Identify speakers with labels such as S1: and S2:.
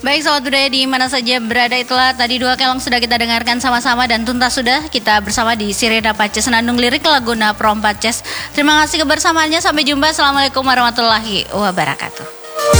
S1: Baik Sobat Budaya di mana saja berada, itulah tadi dua kelong sudah kita dengarkan sama-sama dan tuntas sudah kita bersama di Sirina Paces Senandung Lirik Laguna Prom Paces. Terima kasih kebersamaannya, sampai jumpa. Assalamualaikum warahmatullahi wabarakatuh.